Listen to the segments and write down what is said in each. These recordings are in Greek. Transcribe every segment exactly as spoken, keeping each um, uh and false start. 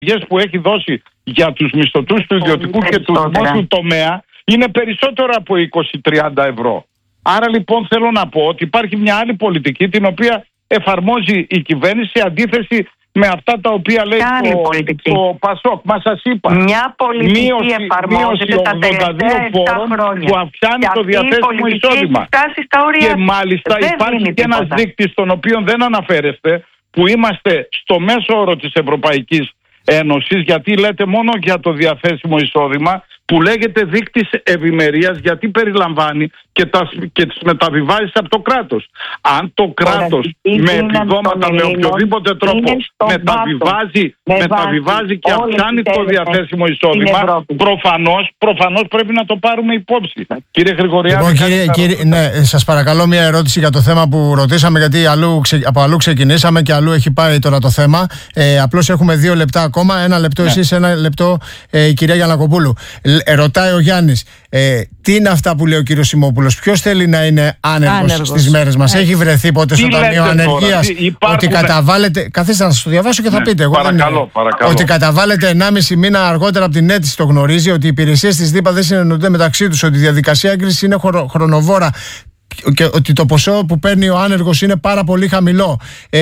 που έχει δώσει για τους μισθωτούς του ιδιωτικού και του δημόσιου τομέα είναι περισσότερο από είκοσι με τριάντα ευρώ. Άρα λοιπόν θέλω να πω ότι υπάρχει μια άλλη πολιτική την οποία εφαρμόζει η κυβέρνηση αντίθεση με αυτά τα οποία λέει το, το Πασόκ. Μα σας είπα. Μια πολιτική μείωση, εφαρμόζεται τα τελευταία επτά χρόνια που αυξάνει το διαθέσιμο εισόδημα. Και μάλιστα δεν υπάρχει και ένας δείκτης στον οποίο δεν αναφέρεστε, που είμαστε στο μέσο όρο της Ευρωπαϊκής Ένωσης, γιατί λέτε μόνο για το διαθέσιμο εισόδημα, που λέγεται δείκτης ευημερίας, γιατί περιλαμβάνει και, τα, και τις μεταβιβάσεις από το κράτος. Αν το κράτος με επιδόματα με οποιοδήποτε τρόπο μεταβιβάζει, μεταβιβάζει και αυξάνει το διαθέσιμο εισόδημα, προφανώς, προφανώς πρέπει να το πάρουμε υπόψη. Κύριε Γρηγοριάδη, λοιπόν, κύριε, κύριε, ναι, σας παρακαλώ μια ερώτηση για το θέμα που ρωτήσαμε, γιατί αλλού, από αλλού ξεκινήσαμε και αλλού έχει πάει τώρα το θέμα. Ε, απλώς έχουμε δύο λεπτά ακόμα, ένα λεπτό ναι. εσείς, ένα λεπτό ε, η κυρία Γιαννακοπούλου. Ε, ρωτάει ο Γιάννης, ε, τι είναι αυτά που λέει ο κύριος Σιμόπουλος, ποιος θέλει να είναι άνεργος, άνεργος. στις μέρες μας, έχει βρεθεί ποτέ στο Ταμείο Ανεργίας ότι καταβάλλεται, καθίστε να σας το διαβάσω και θα ναι, πείτε, εγώ παρακαλώ, δεν παρακαλώ. ότι καταβάλλεται ενάμιση μήνα αργότερα από την αίτηση, το γνωρίζει, ότι οι υπηρεσίες της ΔΥΠΑ δεν συνεννοούνται μεταξύ τους, ότι η διαδικασία έγκρισης είναι χρονοβόρα και ότι το ποσό που παίρνει ο άνεργος είναι πάρα πολύ χαμηλό.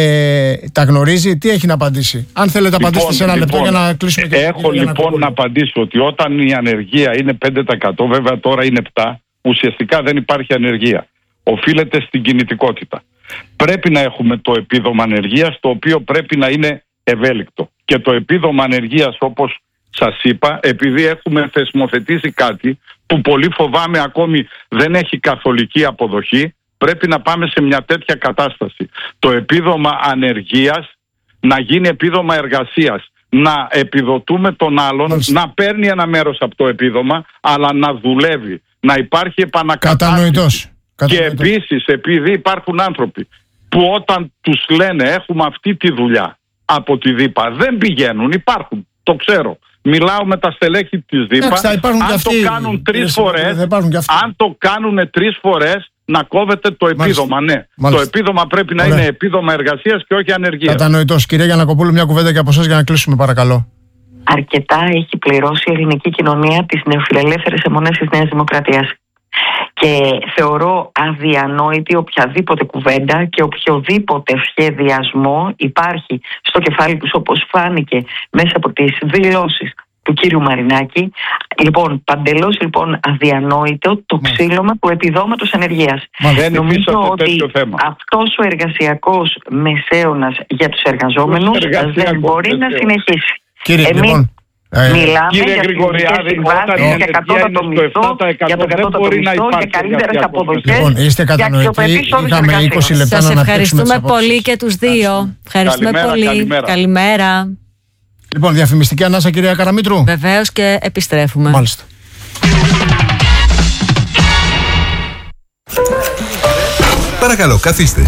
Ε, τα γνωρίζει, τι έχει να απαντήσει? Αν θέλετε λοιπόν, απαντήστε σε ένα λοιπόν, λεπτό για να κλείσουμε. Ε, έχω λοιπόν να, να απαντήσω ότι όταν η ανεργία είναι πέντε τοις εκατό, βέβαια τώρα είναι επτά τοις εκατό, ουσιαστικά δεν υπάρχει ανεργία. Οφείλεται στην κινητικότητα. Πρέπει να έχουμε το επίδομα ανεργίας, το οποίο πρέπει να είναι ευέλικτο. Και το επίδομα ανεργίας, όπως σας είπα, επειδή έχουμε θεσμοθετήσει κάτι που πολύ φοβάμαι ακόμη δεν έχει καθολική αποδοχή, πρέπει να πάμε σε μια τέτοια κατάσταση. Το επίδομα ανεργίας να γίνει επίδομα εργασίας. Να επιδοτούμε τον άλλον, Μάλιστα. να παίρνει ένα μέρος από το επίδομα, αλλά να δουλεύει. Να υπάρχει επανακατάσταση. Κατανοητός. Και επίσης, επειδή υπάρχουν άνθρωποι που όταν τους λένε έχουμε αυτή τη δουλειά από τη ΔΥΠΑ, δεν πηγαίνουν, υπάρχουν, το ξέρω. Μιλάω με τα στελέχη της ΔΥΠΑ. Αν το αυτοί, κάνουν τρεις φορές, αν το κάνουν τρεις φορές, να κόβεται το επίδομα. Μάλιστα. Ναι. Μάλιστα. Το επίδομα πρέπει να Ωραία. είναι επίδομα εργασίας και όχι ανεργίας. Κατανοητός. Κυρία Γιαννακοπούλου, μια κουβέντα και από εσάς για να κλείσουμε, παρακαλώ. Αρκετά έχει πληρώσει η ελληνική κοινωνία τις νεοφιλελεύθερες αιμονές της Νέας Δημοκρατίας. Και θεωρώ αδιανόητη οποιαδήποτε κουβέντα και οποιοδήποτε σχεδιασμό υπάρχει στο κεφάλι τους, όπως φάνηκε μέσα από τις δηλώσεις του κύριου Μαρινάκη. Λοιπόν, παντελώς λοιπόν αδιανόητο το Μα. ξύλωμα του επιδόματος ανεργίας. Νομίζω ότι αυτός ο εργασιακός μεσαίωνας για τους εργαζόμενους δεν μπορεί να συνεχίσει. Κύριε, Εμείς λοιπόν. Ε, Μιλάμε κύριε για Γρηγοριάδη, όταν για κατώτατο μισθό, για το κατώτατο μισθό, για καλύτερες αποδοχές. Λοιπόν, είστε κατανοητοί, είχαμε είκοσι λεπτά να αναπτύξουμε. Σας ευχαριστούμε πολύ και τους δύο. Ευχαριστούμε καλημέρα, πολύ. Καλημέρα. καλημέρα. Λοιπόν, διαφημιστική ανάσα, κυρία Καραμήτρου. Βεβαίως, και επιστρέφουμε. Μάλιστα. Παρακαλώ, καθίστε.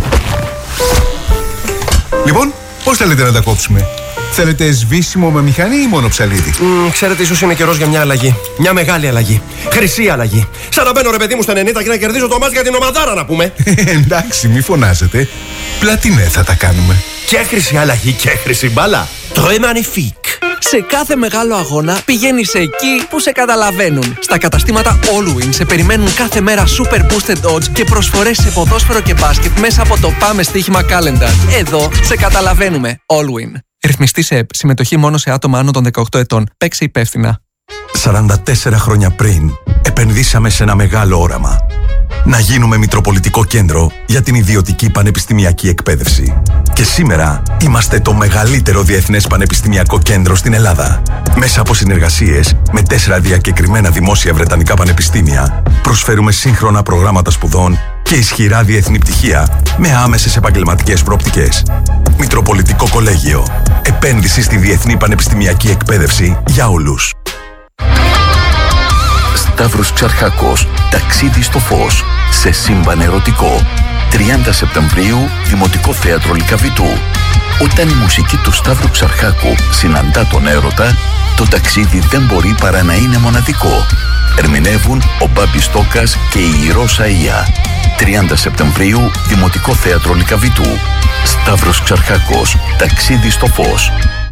Λοιπόν, πώς θέλετε να τα κόψουμε? Θέλετε σβήσιμο με μηχανή ή μόνο ψαλίδι? Mm, ξέρετε, ίσως είναι καιρός για μια αλλαγή. Μια μεγάλη αλλαγή. Χρυσή αλλαγή. Σαν να μπαίνω, ρε παιδί μου, στα ενενήντα και να κερδίζω το μάτς για την ομαδάρα, να πούμε. Εντάξει, μη φωνάζετε. Πλατινέ θα τα κάνουμε. Και χρυσή αλλαγή και χρυσή μπάλα. Très magnifique. Σε κάθε μεγάλο αγώνα πηγαίνεις εκεί που σε καταλαβαίνουν. Στα καταστήματα Allwin σε περιμένουν κάθε μέρα super boosted odds και προσφορές σε ποδόσφαιρο και μπάσκετ μέσα από το Πάμε Στοίχημα Calendar. Εδώ σε καταλαβαίνουμε. Allwin. Ρυθμιστή σε ΕΠ. Συμμετοχή μόνο σε άτομα άνω των δεκαοκτώ ετών. Παίξε υπεύθυνα. σαράντα τέσσερα χρόνια πριν επενδύσαμε σε ένα μεγάλο όραμα. Να γίνουμε μητροπολιτικό κέντρο για την ιδιωτική πανεπιστημιακή εκπαίδευση. Και σήμερα είμαστε το μεγαλύτερο διεθνές πανεπιστημιακό κέντρο στην Ελλάδα. Μέσα από συνεργασίες με τέσσερα διακεκριμένα δημόσια βρετανικά πανεπιστήμια, προσφέρουμε σύγχρονα προγράμματα σπουδών και ισχυρά διεθνή πτυχία με άμεσες επαγγελματικές προοπτικές. Μητροπολιτικό Κολέγιο. Επένδυση στη διεθνή πανεπιστημιακή εκπαίδευση για όλους. Σταύρος Ξαρχάκος, ταξίδι στο φως, σε σύμπαν ερωτικό. τριάντα Σεπτεμβρίου, Δημοτικό Θέατρο Λυκαβητού. Όταν η μουσική του Σταύρου Ξαρχάκου συναντά τον έρωτα, το ταξίδι δεν μπορεί παρά να είναι μοναδικό. Ερμηνεύουν ο Μπάμπης Τόκας και η Ρώσα Ία. τριάντα Σεπτεμβρίου, Δημοτικό Θέατρο Λυκαβητού. Σταύρος Ξαρχάκος, ταξίδι στο φως.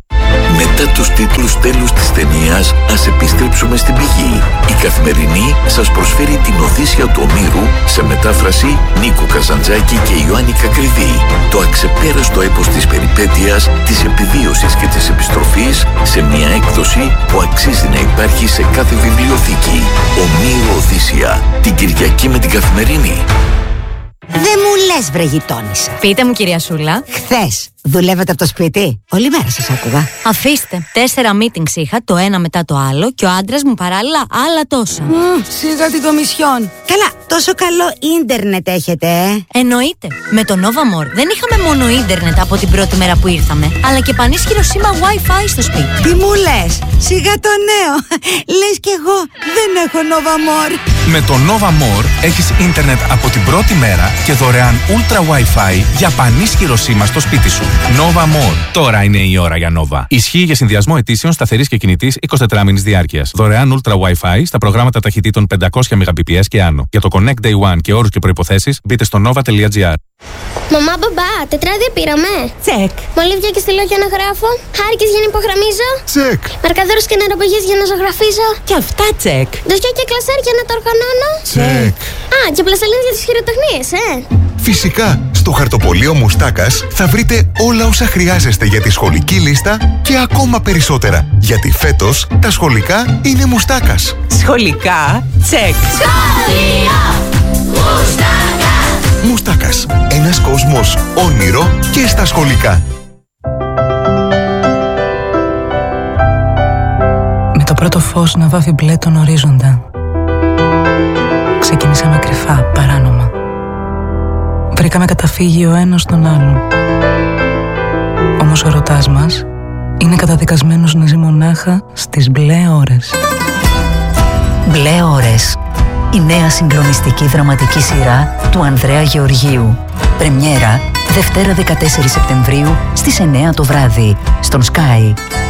Μετά τους τίτλους τέλους της ταινίας, ας επιστρέψουμε στην πηγή. Η Καθημερινή σας προσφέρει την Οδύσσεια του Ομήρου σε μετάφραση Νίκο Καζαντζάκη και Ιωάννη Κακριδή. Το αξεπέραστο έπος της περιπέτειας, της επιβίωσης και της επιστροφής σε μια έκδοση που αξίζει να υπάρχει σε κάθε βιβλιοθήκη. Ομήρου Οδύσσεια, την Κυριακή με την Καθημερινή. Δεν μου λες, βρε γειτόνισσα. Πείτε μου, κυρία Σούλα. Χθες δουλεύετε από το σπίτι? Όλη μέρα σας άκουγα. Αφήστε. Τέσσερα meetings είχα, το ένα μετά το άλλο, και ο άντρας μου παράλληλα άλλα τόσα. Mm, σιγά την κομισιόν. Καλά, τόσο καλό ίντερνετ έχετε, ε? Εννοείται. Με το Nova More δεν είχαμε μόνο ίντερνετ από την πρώτη μέρα που ήρθαμε, αλλά και πανίσχυρο σήμα Wi-Fi στο σπίτι. Τι μου λες? Σιγά το νέο. Λες κι εγώ δεν έχω Nova More. Με το Nova More έχεις ίντερνετ από την πρώτη μέρα και δωρεάν Ultra Wi-Fi για πανίσχυρο σήμα στο σπίτι σου. Nova More. Τώρα είναι η ώρα για Nova. Ισχύει για συνδυασμό αιτήσεων σταθερής και κινητής εικοσιτετράμηνης διάρκειας. Δωρεάν Ultra Wi-Fi στα προγράμματα ταχυτήτων πεντακόσια Mbps και άνω. Για το Connect Day One και όρους και προϋποθέσεις μπείτε στο nova.gr. Μαμά, μπαμπά, τετράδια πήραμε. Τσεκ. Μολύβια και στυλό για να γράφω. Χάρηκες για να υπογραμμίζω. Τσεκ. Μαρκαδόρους και νεροπηγές για να ζωγραφίζω. Και αυτά τσεκ. Δοσιά και κλασέρ για να τα οργανώνω. Τσεκ. Α, και πλαστελίνες για τις χειροτεχνίες, ε. Φυσικά, στο χαρτοπολείο Μουστάκας θα βρείτε όλα όσα χρειάζεστε για τη σχολική λίστα και ακόμα περισσότερα. Γιατί φέτος τα σχολικά είναι Μουστάκας. Σχολικά τσεκ. Σχολείο Μουστάκα. Μουστάκας. Ένας κόσμος όνειρο και στα σχολικά. Με το πρώτο φως να βάφει μπλε τον ορίζοντα, ξεκινήσαμε κρυφά, παράνομα. Βρήκαμε καταφύγιο ο ένας στον άλλον. Όμως ο ερωτάς μας είναι καταδικασμένος να ζει μονάχα στις μπλε ώρες. Μπλε ώρες. Η νέα συγκλονιστική δραματική σειρά του Ανδρέα Γεωργίου. Πρεμιέρα Δευτέρα δεκατέσσερις Σεπτεμβρίου στις εννιά το βράδυ στον Sky.